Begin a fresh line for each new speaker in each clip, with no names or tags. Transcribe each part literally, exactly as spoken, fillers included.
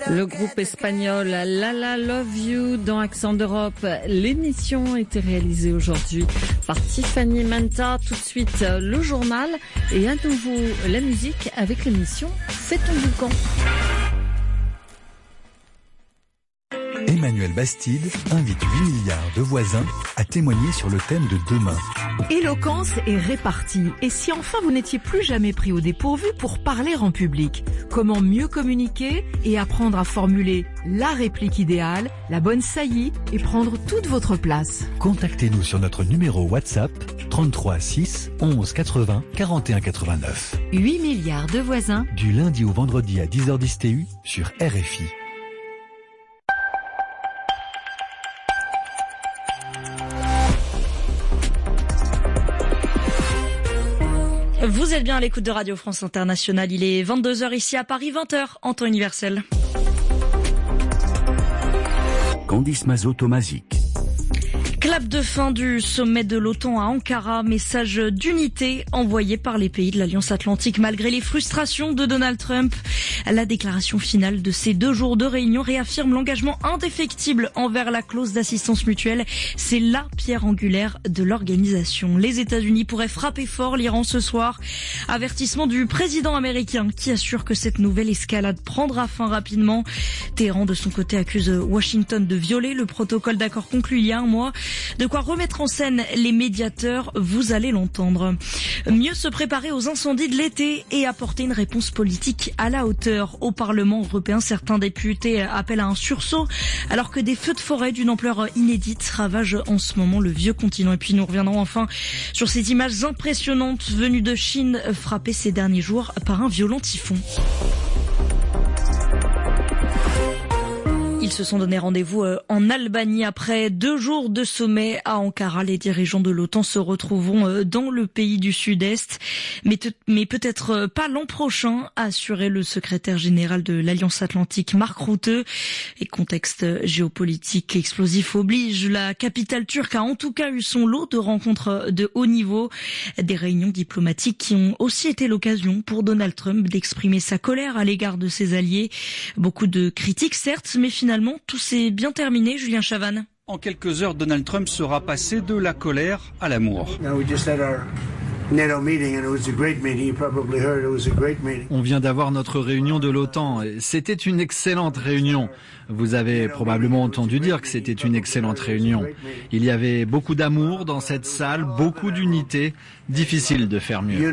Le groupe espagnol La La Love You dans Accent d'Europe. L'émission a été réalisée aujourd'hui par Tiffany Manta. Tout de suite, le journal et à nouveau la musique avec l'émission Fais ton boucan.
Emmanuel Bastide invite huit milliards de voisins à témoigner sur le thème de demain.
Éloquence et répartie. Et si enfin vous n'étiez plus jamais pris au dépourvu pour parler en public? Comment mieux communiquer et apprendre à formuler la réplique idéale, la bonne saillie et prendre toute votre place?
Contactez-nous sur notre numéro WhatsApp trente-trois six onze quatre-vingts quarante et un quatre-vingt-neuf.
huit milliards de voisins.
Du lundi au vendredi à dix heures dix T U sur R F I.
Vous êtes bien à l'écoute de Radio France Internationale. Il est vingt-deux heures ici à Paris, vingt heures en temps universel.
Candice Mazot-Tomazic.
Clap de fin du sommet de l'OTAN à Ankara, message d'unité envoyé par les pays de l'Alliance Atlantique malgré les frustrations de Donald Trump. La déclaration finale de ces deux jours de réunion réaffirme l'engagement indéfectible envers la clause d'assistance mutuelle. C'est la pierre angulaire de l'organisation. Les États-Unis pourraient frapper fort l'Iran ce soir. Avertissement du président américain qui assure que cette nouvelle escalade prendra fin rapidement. Téhéran de son côté accuse Washington de violer le protocole d'accord conclu il y a un mois. De quoi remettre en scène les médiateurs, vous allez l'entendre. Mieux se préparer aux incendies de l'été et apporter une réponse politique à la hauteur. Au Parlement européen, certains députés appellent à un sursaut alors que des feux de forêt d'une ampleur inédite ravagent en ce moment le vieux continent. Et puis nous reviendrons enfin sur ces images impressionnantes venues de Chine frappées ces derniers jours par un violent typhon. Ils se sont donné rendez-vous en Albanie après deux jours de sommet à Ankara. Les dirigeants de l'OTAN se retrouveront dans le pays du Sud-Est, mais, te, mais peut-être pas l'an prochain, a assuré le secrétaire général de l'Alliance Atlantique, Mark Rutte. Et contexte géopolitique explosif oblige, la capitale turque a en tout cas eu son lot de rencontres de haut niveau, des réunions diplomatiques qui ont aussi été l'occasion pour Donald Trump d'exprimer sa colère à l'égard de ses alliés. Beaucoup de critiques certes, mais finalement tout s'est bien terminé, Julien Chavannes.
En quelques heures, Donald Trump sera passé de la colère à l'amour.
On vient d'avoir notre réunion de l'OTAN. C'était une excellente réunion. Vous avez probablement entendu dire que c'était une excellente réunion. Il y avait beaucoup d'amour dans cette salle, beaucoup d'unité. Difficile de faire mieux.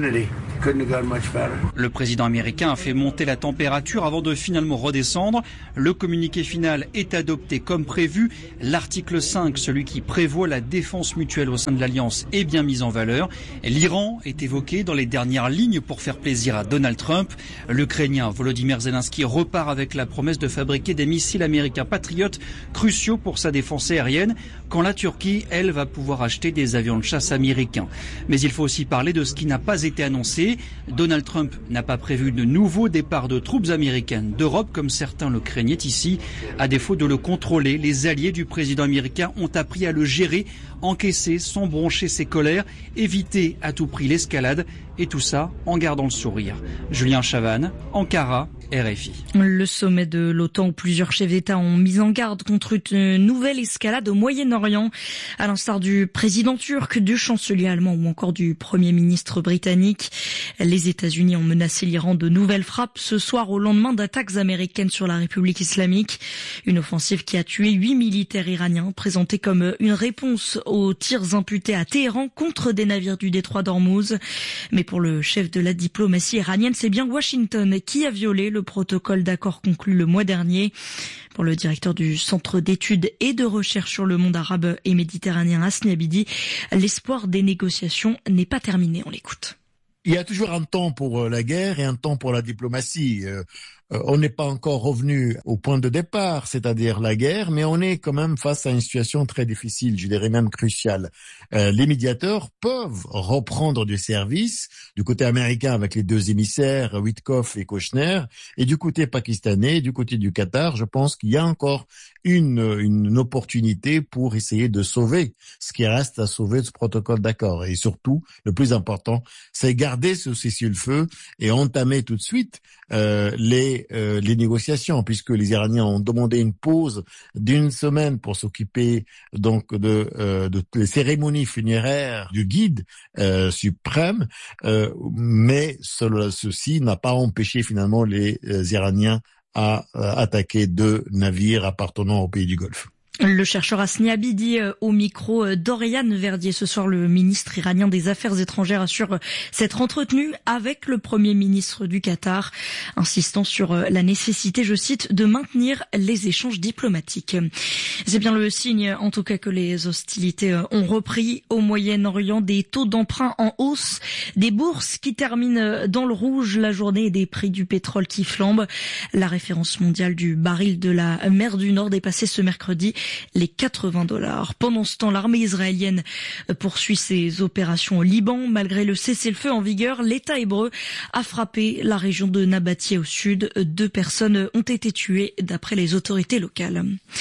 Le président américain a fait monter la température avant de finalement redescendre. Le communiqué final est adopté comme prévu. L'article cinq, celui qui prévoit la défense mutuelle au sein de l'Alliance, est bien mis en valeur. L'Iran est évoqué dans les dernières lignes pour faire plaisir à Donald Trump. L'Ukrainien Volodymyr Zelensky repart avec la promesse de fabriquer des missiles américains patriotes cruciaux pour sa défense aérienne, quand la Turquie, elle, va pouvoir acheter des avions de chasse américains. Mais il faut aussi parler de ce qui n'a pas été annoncé. Donald Trump n'a pas prévu de nouveau départ de troupes américaines d'Europe, comme certains le craignaient ici. À défaut de le contrôler, les alliés du président américain ont appris à le gérer, encaisser sans broncher ses colères, éviter à tout prix l'escalade, et tout ça en gardant le sourire. Julien Chavannes, Ankara, R F I.
Le sommet de l'OTAN où plusieurs chefs d'État ont mis en garde contre une nouvelle escalade au Moyen-Orient, à l'instar du président turc, du chancelier allemand ou encore du premier ministre britannique. Les États-Unis ont menacé l'Iran de nouvelles frappes ce soir au lendemain d'attaques américaines sur la République islamique. Une offensive qui a tué huit militaires iraniens, présentée comme une réponse aux tirs imputés à Téhéran contre des navires du détroit d'Ormuz. Mais pour le chef de la diplomatie iranienne, c'est bien Washington qui a violé le protocole d'accord conclu le mois dernier. Pour le directeur du Centre d'études et de recherche sur le monde arabe et méditerranéen, Hasni Abidi, l'espoir des négociations n'est pas terminé. On l'écoute.
Il y a toujours un temps pour la guerre et un temps pour la diplomatie. Euh, on n'est pas encore revenu au point de départ, c'est-à-dire la guerre, mais on est quand même face à une situation très difficile, je dirais même cruciale. Euh, les médiateurs peuvent reprendre du service du côté américain avec les deux émissaires, Witkoff et Kushner, et du côté pakistanais, du côté du Qatar, je pense qu'il y a encore une, une opportunité pour essayer de sauver ce qui reste à sauver de ce protocole d'accord. Et surtout, le plus important, c'est garder ce cessez-le-feu et entamer tout de suite euh, les bloqué euh, les négociations, puisque les Iraniens ont demandé une pause d'une semaine pour s'occuper donc de, euh, de les cérémonies funéraires du guide euh, suprême, euh, mais ce, ceci n'a pas empêché finalement les euh, Iraniens à euh, attaquer deux navires appartenant au pays du Golfe.
Le chercheur Hasni Abidi au micro d'Oriane Verdier. Ce soir, le ministre iranien des Affaires étrangères assure s'être entretenu avec le Premier ministre du Qatar, insistant sur la nécessité, je cite, de maintenir les échanges diplomatiques. C'est bien le signe, en tout cas, que les hostilités ont repris au Moyen-Orient. Des taux d'emprunt en hausse, des bourses qui terminent dans le rouge la journée et des prix du pétrole qui flambent. La référence mondiale du baril de la mer du Nord dépassait ce mercredi les quatre-vingts dollars. Pendant ce temps, l'armée israélienne poursuit ses opérations au Liban. Malgré le cessez-le-feu en vigueur, l'État hébreu a frappé la région de Nabatia au sud. Deux personnes ont été tuées d'après les autorités locales.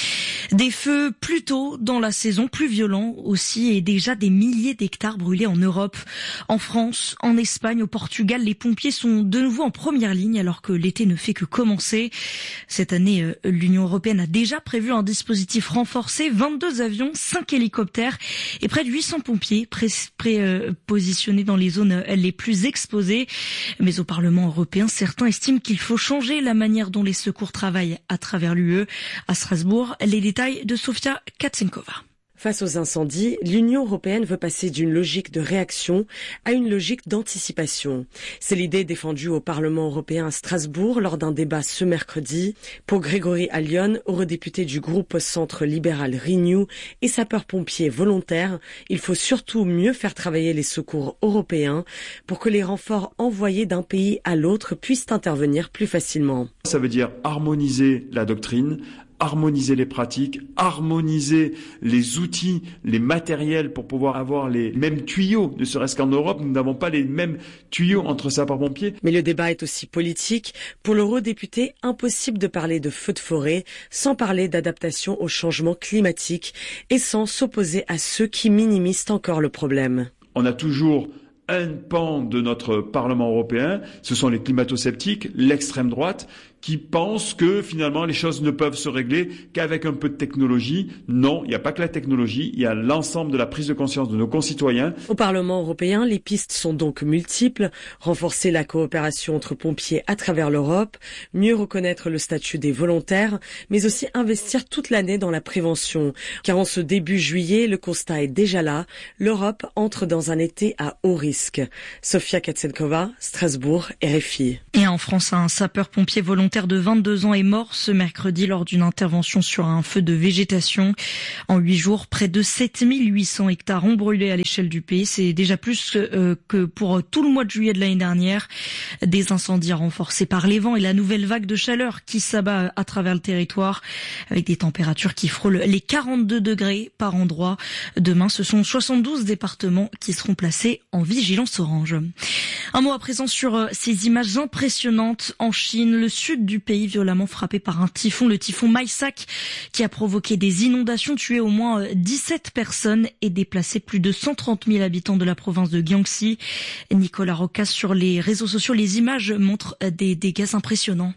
Des feux plus tôt dans la saison, plus violents aussi, et déjà des milliers d'hectares brûlés en Europe. En France, en Espagne, au Portugal, les pompiers sont de nouveau en première ligne alors que l'été ne fait que commencer. Cette année, l'Union européenne a déjà prévu un dispositif renforcé, vingt-deux avions, cinq hélicoptères et près de huit cents pompiers pré- pré- positionnés dans les zones les plus exposées. Mais au Parlement européen, certains estiment qu'il faut changer la manière dont les secours travaillent à travers l'U E. À Strasbourg, les détails de Sofia Katsenkova.
Face aux incendies, l'Union européenne veut passer d'une logique de réaction à une logique d'anticipation. C'est l'idée défendue au Parlement européen à Strasbourg lors d'un débat ce mercredi. Pour Grégory Allion, eurodéputé du groupe centre libéral Renew et sapeur-pompier volontaire, il faut surtout mieux faire travailler les secours européens pour que les renforts envoyés d'un pays à l'autre puissent intervenir plus facilement.
Ça veut dire harmoniser la doctrine, harmoniser les pratiques, harmoniser les outils, les matériels pour pouvoir avoir les mêmes tuyaux. Ne serait-ce qu'en Europe, nous n'avons pas les mêmes tuyaux entre sapeurs-pompiers.
Mais le débat est aussi politique. Pour l'eurodéputé, impossible de parler de feux de forêt sans parler d'adaptation au changement climatique et sans s'opposer à ceux qui minimisent encore le problème.
On a toujours un pan de notre Parlement européen, ce sont les climato-sceptiques, l'extrême droite, qui pensent que finalement les choses ne peuvent se régler qu'avec un peu de technologie. Non, il n'y a pas que la technologie, il y a l'ensemble de la prise de conscience de nos concitoyens.
Au Parlement européen, les pistes sont donc multiples. Renforcer la coopération entre pompiers à travers l'Europe, mieux reconnaître le statut des volontaires, mais aussi investir toute l'année dans la prévention. Car en ce début juillet, le constat est déjà là. L'Europe entre dans un été à haut risque. Sofia Katsenkova, Strasbourg, R F I.
Et en France, un sapeur-pompier volontaire de vingt-deux ans est mort ce mercredi lors d'une intervention sur un feu de végétation. En huit jours, près de sept mille huit cents hectares ont brûlé à l'échelle du pays. C'est déjà plus euh, que pour tout le mois de juillet de l'année dernière. Des incendies renforcés par les vents et la nouvelle vague de chaleur qui s'abat à travers le territoire avec des températures qui frôlent les quarante-deux degrés par endroit. Demain, ce sont soixante-douze départements qui seront placés en vigilance orange. Un mot à présent sur ces images impressionnantes en Chine, le sud du pays violemment frappé par un typhon, le typhon Maisak, qui a provoqué des inondations, tué au moins dix-sept personnes et déplacé plus de cent trente mille habitants de la province de Guangxi. Nicolas Rocas, sur les réseaux sociaux, les images montrent des dégâts impressionnants.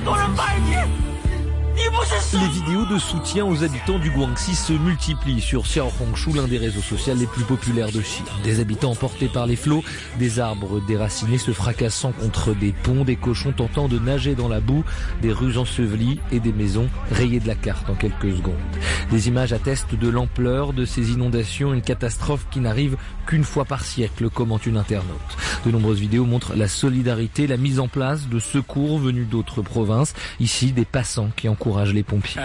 Les vidéos de soutien aux habitants du Guangxi se multiplient sur Xiaohongshu, l'un des réseaux sociaux les plus populaires de Chine. Des habitants emportés par les flots, des arbres déracinés se fracassant contre des ponts, des cochons tentant de nager dans la boue, des rues ensevelies et des maisons rayées de la carte en quelques secondes. Des images attestent de l'ampleur de ces inondations, une catastrophe qui n'arrive qu'une fois par siècle, commente une internaute. De nombreuses vidéos montrent la solidarité, la mise en place de secours venus d'autres provinces. Ici, des passants qui encouragent les pompiers.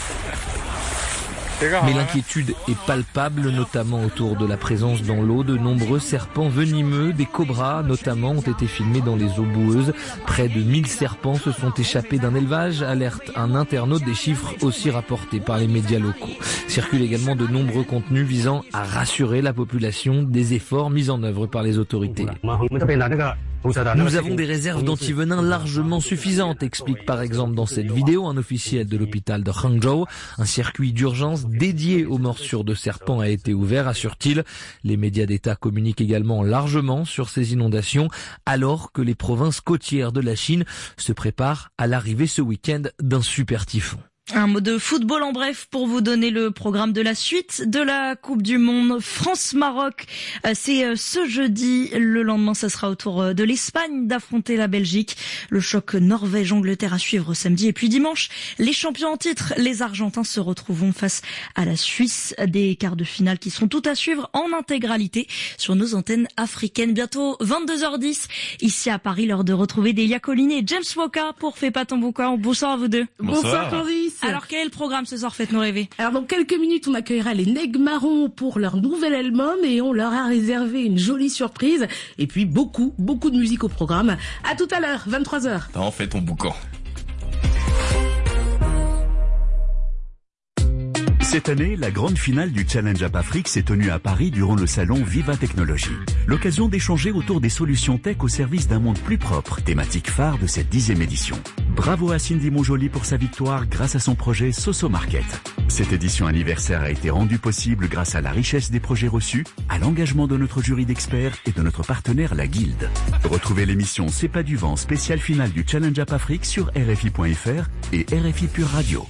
Mais l'inquiétude est palpable, notamment autour de la présence dans l'eau de nombreux serpents venimeux. Des cobras, notamment, ont été filmés dans les eaux boueuses. Près de mille serpents se sont échappés d'un élevage, alerte un internaute, des chiffres aussi rapportés par les médias locaux. Circulent également de nombreux contenus visant à rassurer la population des efforts mis en œuvre par les autorités. Nous avons des réserves d'antivenin largement suffisantes, explique par exemple dans cette vidéo un officiel de l'hôpital de Hangzhou. Un circuit d'urgence dédié aux morsures de serpents a été ouvert, assure-t-il. Les médias d'État communiquent également largement sur ces inondations, alors que les provinces côtières de la Chine se préparent à l'arrivée ce week-end d'un super typhon.
Un mot de football en bref pour vous donner le programme de la suite de la Coupe du Monde. France-Maroc, c'est ce jeudi. Le lendemain, ça sera au tour de l'Espagne d'affronter la Belgique. Le choc Norvège-Angleterre à suivre samedi. Et puis dimanche, les champions en titre, les Argentins, se retrouveront face à la Suisse. Des quarts de finale qui seront tout à suivre en intégralité sur nos antennes africaines. Bientôt vingt-deux heures dix, ici à Paris, l'heure de retrouver Delia Collinet et James Walker pour Fais pas ton boucan. Bonsoir à vous deux.
Bonsoir, Bonsoir Clovis.
Alors, quel est le programme ce soir? Faites-nous rêver.
Alors, dans quelques minutes, on accueillera les Nègres Marrons pour leur nouvel album et on leur a réservé une jolie surprise. Et puis, beaucoup, beaucoup de musique au programme. À tout à l'heure, vingt-trois heures.
On fait ton boucan.
Cette année, la grande finale du Challenge App Afrique s'est tenue à Paris durant le salon Viva Technologie. L'occasion d'échanger autour des solutions tech au service d'un monde plus propre, thématique phare de cette dixième édition. Bravo à Cindy Monjoli pour sa victoire grâce à son projet Soso Market. Cette édition anniversaire a été rendue possible grâce à la richesse des projets reçus, à l'engagement de notre jury d'experts et de notre partenaire la Guilde. Retrouvez l'émission C'est pas du vent spéciale finale du Challenge App Afrique sur R F I point F R et R F I Pure Radio.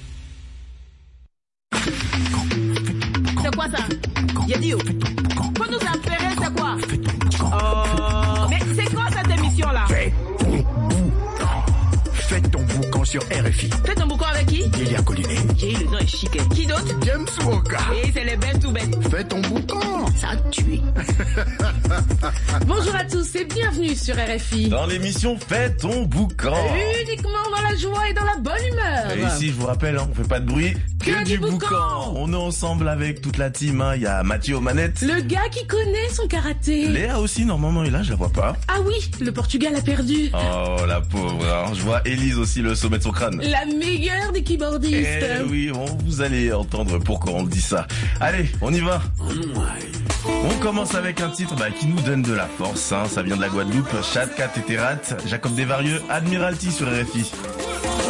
C'est quoi ça? Yadio. Faut nous appeler, c'est quoi? Oh, mais c'est quoi cette émission-là?
Fais ton boucan. Fais ton boucan sur R F I.
Fais ton boucan avec qui?
Delia Collinet.
J'ai le nom est chic. Qui d'autre?
James Walker.
Et c'est les bêtes ou bêtes.
Fais ton boucan. Ça a tué.
Bonjour à tous et bienvenue sur R F I.
Dans l'émission Fais ton boucan.
Uniquement dans la joie et dans la bonne humeur.
Et ici, je vous rappelle, hein, on fait pas de bruit.
Que, que du, du boucan. boucan.
On est ensemble avec toute la team. Il hein. y a Mathieu aux manettes.
Le gars qui connaît son karaté.
Léa aussi, normalement, est là, je la vois pas.
Ah oui, le Portugal a perdu.
Oh, la pauvre. Hein. Je vois Élise aussi, le sommet de son crâne.
La meilleure des keyboardistes.
Eh oui, bon, vous allez entendre pourquoi on dit ça. Allez, on y va. On commence avec un titre bah, qui nous donne de la force. Hein. Ça vient de la Guadeloupe. Chad, Cat et Terrat. Jacob Desvarieux, Admiralty sur R F I.